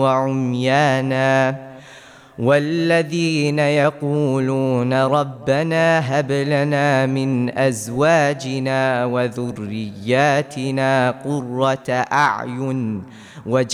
وعميانا، والذين يقولون ربنا هب لنا من أزواجنا وذرياتنا قرة أعين